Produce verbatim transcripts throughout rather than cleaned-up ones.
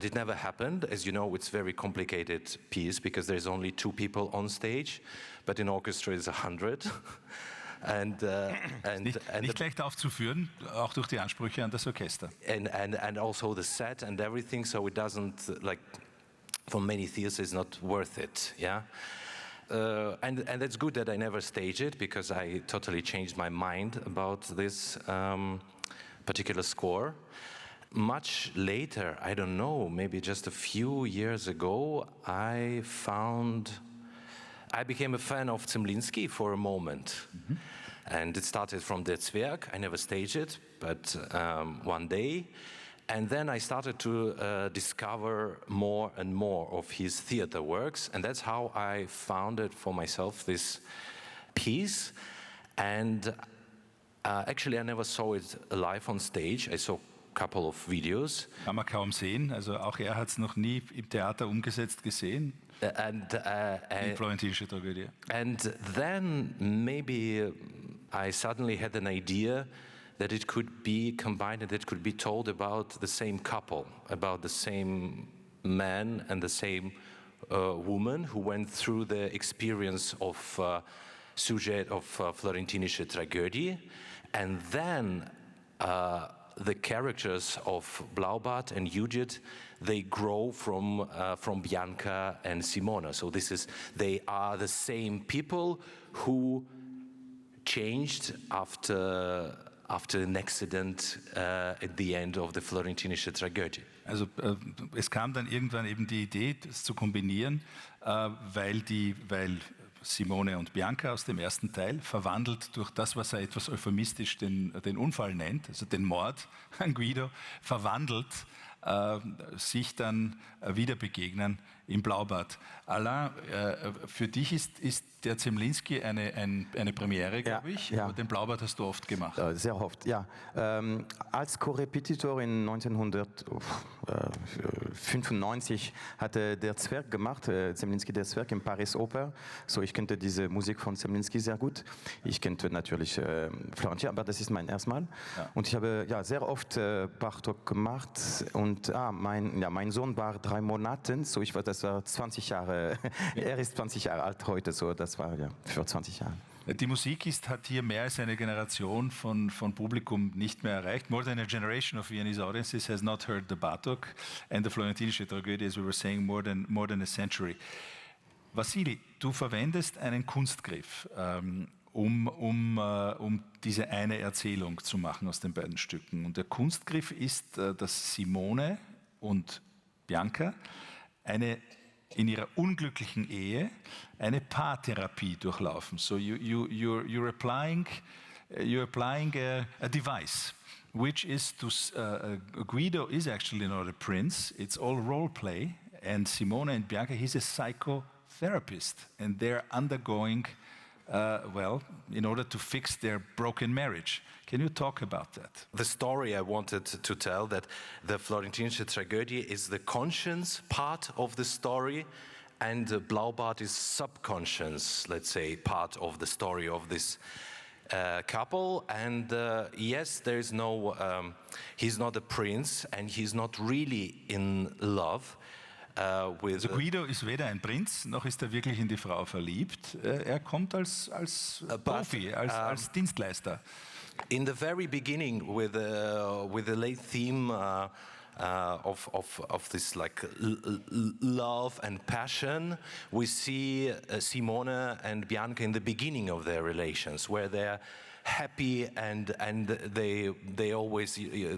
It never happened. As you know, it's a very complicated piece because there's only two people on stage, but in orchestra it's a hundred. And, uh, and, nicht, and nicht leicht aufzuführen, auch durch die Ansprüche an das Orchester. And, and, and also the set and everything, so it doesn't, like, for many theaters, it's not worth it, yeah? Uh, and, and it's good that I never staged it, because I totally changed my mind about this um, particular score. Much later, I don't know, maybe just a few years ago, I found... I became a fan of Zemlinsky for a moment. Mm-hmm. And it started from Der Zwerg. I never staged it, but um, one day. And then I started to uh, discover more and more of his theater works. And that's how I founded for myself this piece. And uh, actually, I never saw it live on stage. I saw a couple of videos. Kann man kaum sehen. Also auch er hat es noch nie im Theater umgesetzt gesehen. And, uh, Die Florentinische Tragödie. And then maybe I suddenly had an idea that it could be combined, that it could be told about the same couple, about the same man and the same uh, woman who went through the experience of uh, sujet of uh, Florentinische Tragödie, and then uh, the characters of Blaubart and Judith, they grow from uh, from Bianca and Simona. So this is, they are the same people who changed after after an accident uh, at the end of the Florentinische Tragödie. Also äh, es kam dann irgendwann eben die Idee, das zu kombinieren, äh, weil die, weil Simone und Bianca aus dem ersten Teil, verwandelt durch das, was er etwas euphemistisch den, den Unfall nennt, also den Mord an Guido, verwandelt, äh, sich dann äh, wieder begegnen im Blaubart. Alain, äh, für dich ist, ist der Zemlinsky eine, ein, eine Premiere, glaube ja, ich. Ja. Den Blaubart hast du oft gemacht. Sehr oft, ja. Ähm, als Korrepetitor in neunzehnhundertfünfundneunzig hatte der Zwerg gemacht, äh, Zemlinsky der Zwerg in Paris Oper. So, ich kannte diese Musik von Zemlinsky sehr gut. Ich kannte natürlich äh, Florentin, aber das ist mein erstes Mal. Ja. Und ich habe ja sehr oft äh, Bartók gemacht. Und ah, mein, ja, mein Sohn war drei Monate, so ich war, das war zwanzig Jahre. Er ist zwanzig Jahre alt heute, so das war ja für zwanzig Jahre. Die Musik ist, hat hier mehr als eine Generation von, von Publikum nicht mehr erreicht. More than a generation of Viennese audiences has not heard the Bartók and the Florentinische Tragödie, as we were saying, more than, more than a century. Vassili, du verwendest einen Kunstgriff, ähm, um, um, äh, um diese eine Erzählung zu machen aus den beiden Stücken. Und der Kunstgriff ist, äh, dass Simone und Bianca eine in ihrer unglücklichen Ehe eine Paartherapie durchlaufen. So you, you, you're, you're applying, you're applying a, a device, which is to, uh, Guido is actually not a prince, it's all role play, and Simone and Bianca, he's a psychotherapist, and they're undergoing, uh, well, in order to fix their broken marriage. Can you talk about that? The story I wanted to tell, that the Florentinische Tragödie is the conscious part of the story, and the Blaubart is subconscious, let's say, part of the story of this uh, couple. And uh, yes, there is no, um, he's not a prince, and he's not really in love. Uh, with also Guido ist weder ein Prinz, noch ist er wirklich in die Frau verliebt. Er kommt als, als uh, Profi, als, um, als Dienstleister. In the very beginning, with uh, with the late theme uh, uh, of, of of this like l- l- love and passion, we see uh, Simone and Bianca in the beginning of their relations, where they're happy and and they they always uh,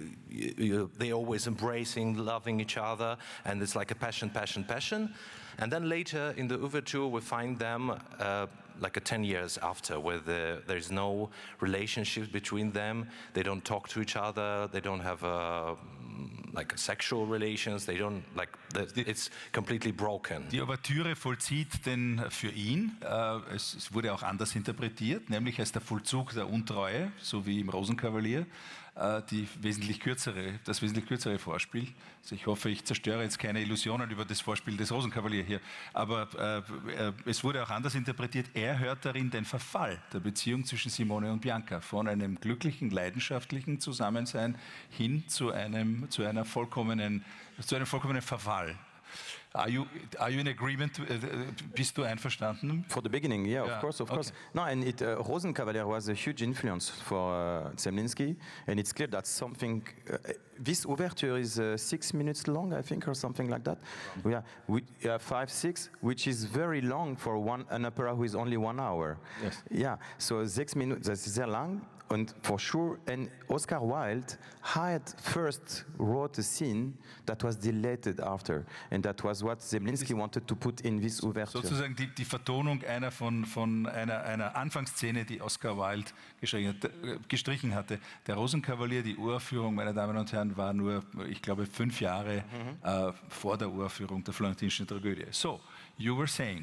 they always embracing, loving each other, and it's like a passion, passion, passion. And then later in the overture, we find them uh, like a ten years after, where the, there's no relationship between them. They don't talk to each other. They don't have a, like sexual relations. They don't like. It's completely broken. Die Ouvertüre vollzieht denn für ihn. Äh, es, es wurde auch anders interpretiert, nämlich als der Vollzug der Untreue, so wie im Rosenkavalier. äh, die wesentlich kürzere, das wesentlich kürzere Vorspiel. Also ich hoffe, ich zerstöre jetzt keine Illusionen über das Vorspiel des Rosenkavalier hier, aber äh, äh, es wurde auch anders interpretiert. Er hört darin den Verfall der Beziehung zwischen Simone und Bianca, von einem glücklichen, leidenschaftlichen Zusammensein hin zu einem, zu einer vollkommenen, zu einem vollkommenen Verfall. Are you, are you in agreement? Uh, bist du einverstanden? For the beginning, yeah, Yeah, of course, of okay. course. No, and it, uh, Rosenkavalier was a huge influence for uh, Zemlinsky, and it's clear that something. Uh, this overture is uh, six minutes long, I think, or something like that. Yeah, we, uh, five, six, which is very long for one an opera who is only one hour. Yes. Yeah, so six minutes, that's sehr lang. And for sure, and Oscar Wilde had first wrote a scene that was deleted after, and that was what Zemlinsky wanted to put in this ouverture. Sozusagen die, die Vertonung einer von, von einer, einer Anfangsszene, die Oscar Wilde gestrichen hatte. Der Rosenkavalier, die Uraufführung, meine Damen und Herren, war nur, ich glaube, fünf Jahre mhm. äh, vor der Uraufführung der Florentinischen Tragödie. So, you were saying.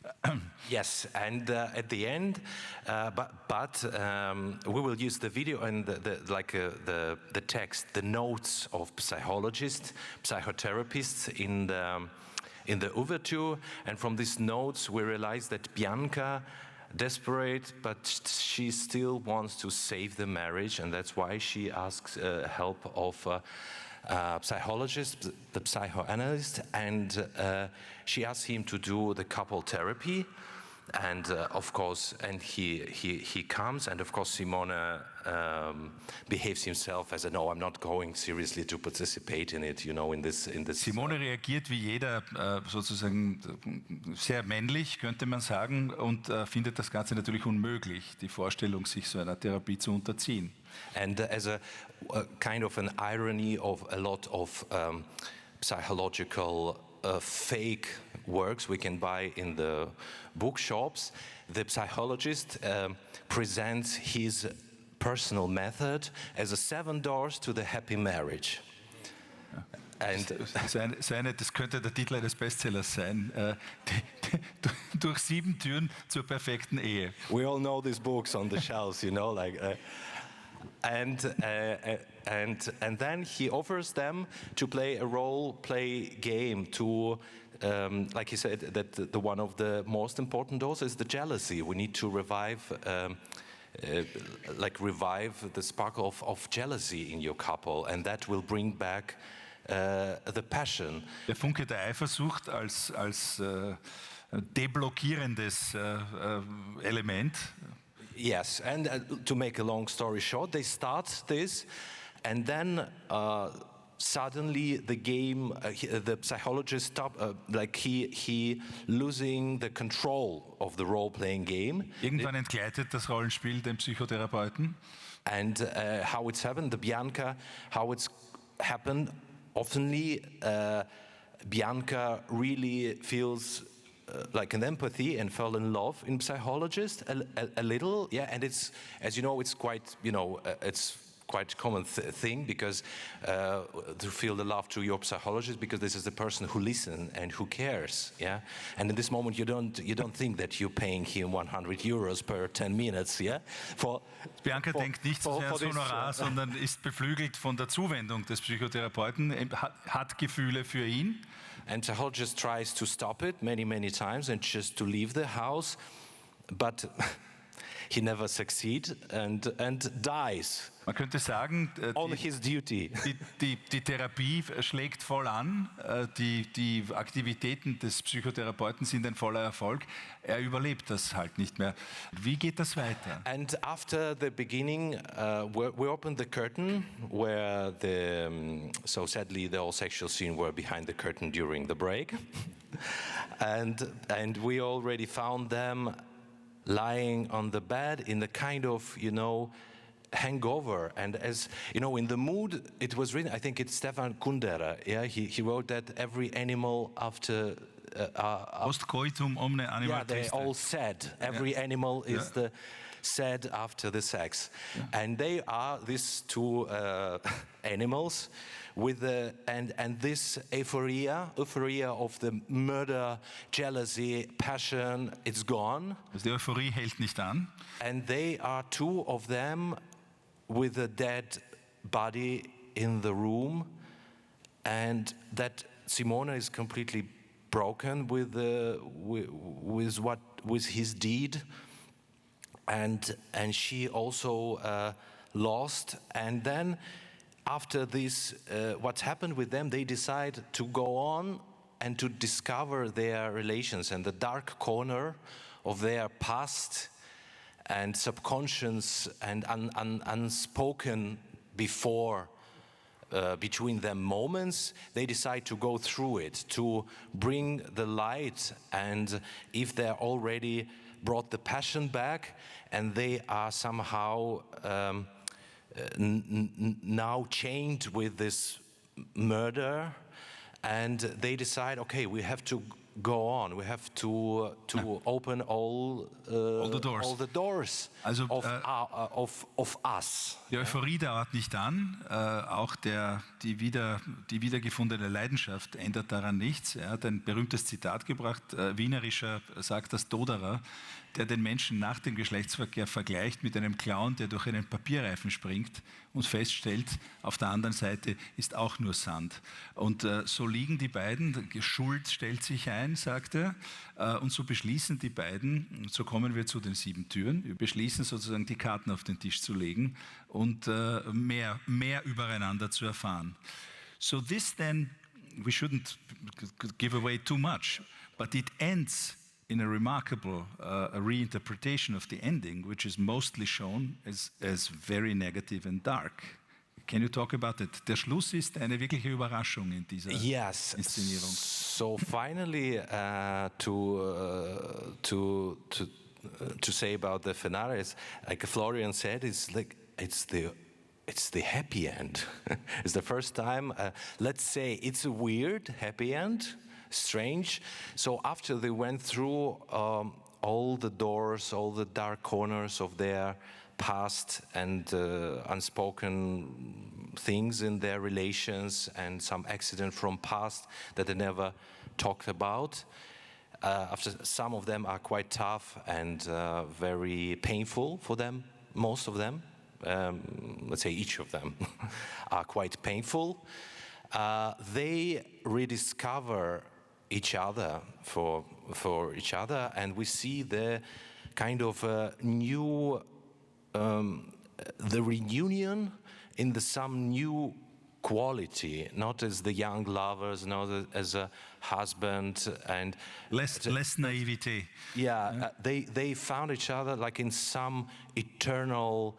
Yes, and uh, at the end, uh, but, but um, we will use the video and the, the, like uh, the, the text, the notes of psychologists, psychotherapists in the, in the overture, and from these notes we realize that Bianca, desperate, but she still wants to save the marriage, and that's why she asks uh, help of uh, Uh, psychologist, the psychoanalyst, and uh, she asks him to do the couple therapy, and uh, of course, and he he he comes, and of course Simone um, behaves himself as a no, I'm not going seriously to participate in it, you know, in this in this. Simone reagiert wie jeder äh, sozusagen sehr männlich, könnte man sagen, und äh, findet das Ganze natürlich unmöglich, die Vorstellung, sich so einer Therapie zu unterziehen. And uh, as a, a kind of an irony of a lot of um, psychological uh, fake works we can buy in the bookshops, the psychologist um, presents his personal method as a seven doors to the happy marriage. And seine, seine, das könnte der Titel eines Bestsellers sein, äh, die, die, durch sieben Türen zur perfekten Ehe. We all know these books on the shelves, you know, like... Uh, And, uh, and, and then he offers them to play a role-play game to, um, like he said, that the, the one of the most important also is the jealousy. We need to revive, um, uh, like revive the spark of, of jealousy in your couple, and that will bring back uh, the passion. Der Funke der Eifersucht als, als äh, deblockierendes äh, äh, Element. Yes, and uh, to make a long story short, they start this, and then uh, suddenly the game, uh, he, uh, the psychologist stop, uh, like he he losing the control of the role-playing game. Irgendwann entgleitet das Rollenspiel dem Psychotherapeuten. And uh, how it's happened, the Bianca, how it's happened. Oftenly, uh, Bianca really feels. Uh, like an empathy and fell in love in psychologist a, a, a little, yeah. And it's, as you know, it's quite, you know, uh, it's quite common th- thing because uh, to feel the love to your psychologist because this is the person who listens and who cares, yeah. And in this moment, you don't you don't think that you're paying him one hundred euros per ten minutes, yeah. For Bianca for, denkt nicht for, so sehr ans Honorar, this, uh, sondern ist beflügelt von der Zuwendung des Psychotherapeuten, hat, hat Gefühle für ihn. And psychologist tries to stop it many, many times and just to leave the house, but he never succeeds and, and dies. Man könnte sagen, äh, on die, his duty. Die, die, die Therapie schlägt voll an, äh, die, die Aktivitäten des Psychotherapeuten sind ein voller Erfolg. Er überlebt das halt nicht mehr. Wie geht das weiter? And after the beginning, uh, we, we opened the curtain where the, um, so sadly the all sexual scene were behind the curtain during the break. and, and we already found them lying on the bed in the kind of, you know, hangover. And as you know, in the mood, it was written, I think it's Stefan Kundera, yeah, he, he wrote that every animal after uh, uh, Postcoitum omne anima yeah, they triste. all said every Yeah. animal is Yeah. the said after the sex. Yeah. And they are these two uh, animals with the and and this euphoria euphoria of the murder, jealousy, passion, it's gone. Also die Euphorie hält nicht an. And they are two of them with a dead everybody in the room, and that Simone is completely broken with uh, with, with what with his deed, and and she also uh, lost. And then after this, uh, what's happened with them? They decide to go on and to discover their relations and the dark corner of their past and subconscious and un, un, unspoken before. Uh, between them moments, they decide to go through it, to bring the light, and if they're already brought the passion back and they are somehow um, uh, n- n- now chained with this murder, and they decide, okay, we have to go on, we have to to Ja. open all, uh, All the doors. all the doors Also, of, äh, our, of, of us. Die Euphorie dauert nicht an, äh, auch der, die, wieder, die wiedergefundene Leidenschaft ändert daran nichts. Er hat ein berühmtes Zitat gebracht, äh, wienerischer sagt das Doderer, der den Menschen nach dem Geschlechtsverkehr vergleicht mit einem Clown, der durch einen Papierreifen springt und feststellt, auf der anderen Seite ist auch nur Sand. Und äh, so liegen die beiden, Schuld stellt sich ein, sagt er, äh, und so beschließen die beiden, so kommen wir zu den sieben Türen, wir beschließen sozusagen die Karten auf den Tisch zu legen und äh, mehr, mehr übereinander zu erfahren. So this then, we shouldn't give away too much, but it ends in a remarkable uh, a reinterpretation of the ending, which is mostly shown as, as very negative and dark. Can you talk about it? Der Schluss ist eine wirkliche Überraschung in dieser yes. Inszenierung. So finally, uh, to uh, to to uh, to say about the finale, is, like Florian said, it's like it's the it's the happy end. It's the first time. Uh, let's say it's a weird happy end. Strange. So after they went through um, all the doors, all the dark corners of their past and uh, unspoken things in their relations and some accident from past that they never talked about. Uh, after some of them are quite tough and uh, very painful for them, most of them, um, let's say each of them, are quite painful. Uh, they rediscover each other for for each other, and we see the kind of uh, new um, the reunion in the some new quality, not as the young lovers, not as a husband and Less, less naivete. yeah, uh, they they found each other like in some eternal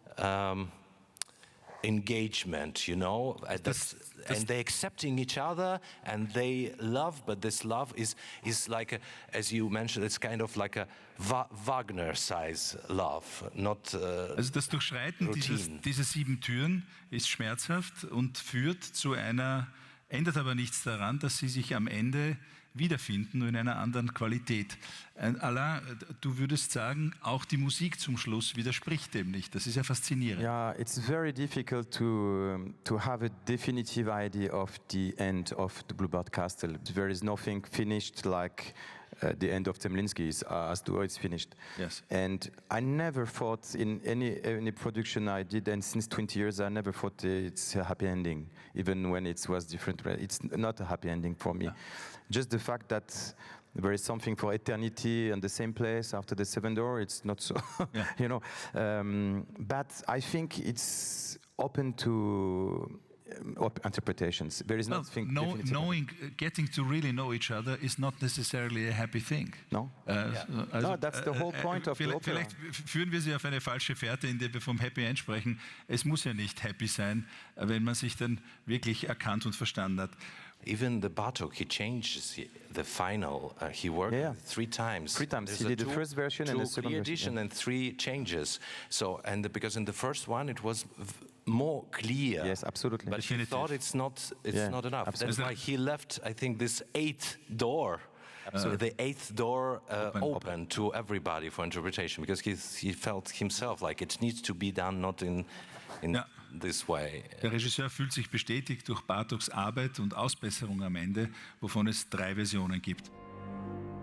um, engagement, you know, uh, that's, and they accepting each other and they love, but this love is is like a, as you mentioned, it's kind of like a Va- Wagner size love, not uh, Also das Durchschreiten dieses, dieser sieben Türen ist schmerzhaft und führt zu einer, ändert aber nichts daran, dass sie sich am Ende wiederfinden, nur in einer anderen Qualität. Alain, du würdest sagen, auch die Musik zum Schluss widerspricht dem nicht. Das ist ja faszinierend. Yeah, it's very difficult to um, to have a definitive idea of the end of the Bluebird Castle. There is nothing finished like uh, the end of Zemlinsky is uh, as though it's finished. Yes. And I never thought in any any production I did, and since twenty years, I never thought it's a happy ending, even when it was different. It's not a happy ending for me. Yeah. Just the fact that there is something for eternity and the same place after the seventh door, it's not so, yeah. you know. Um, but I think it's open to um, interpretations. There is well, nothing. Know, knowing, uh, getting to really know each other is not necessarily a happy thing. No. Uh, yeah. also, no, that's the whole point uh, uh, of vielleicht, the opera. Vielleicht führen wir sie auf eine falsche Fährte, indem wir vom Happy End sprechen. Es muss ja nicht happy sein, wenn man sich dann wirklich erkannt und verstanden hat. Even the Bartók, he changes the final. Uh, he worked yeah. three times. Three times. There's he did two, the first version two and the second edition version. Yeah. and three changes. So, and the, because in the first one it was v- more clear. Yes, absolutely. But he thought it's not. It's yeah, not enough. absolutely. That's why he left. I think this eighth door. So the eighth door uh, open, open, open to everybody for interpretation, because he he felt himself like it needs to be done not in in ja. this way. Der Regisseur fühlt sich bestätigt durch Bartóks Arbeit und Ausbesserung am Ende, wovon es drei Versionen gibt.